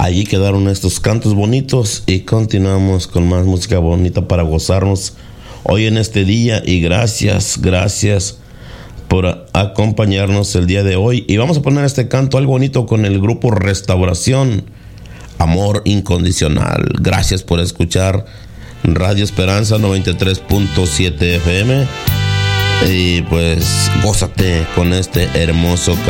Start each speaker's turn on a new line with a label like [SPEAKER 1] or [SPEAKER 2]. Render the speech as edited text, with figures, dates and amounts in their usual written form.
[SPEAKER 1] Allí quedaron estos cantos bonitos y continuamos con más música bonita para gozarnos hoy en este día. Y gracias por acompañarnos el día de hoy. Y vamos a poner este canto algo bonito con el grupo Restauración, Amor Incondicional. Gracias por escuchar Radio Esperanza 93.7 FM. Y pues gózate con este hermoso canto.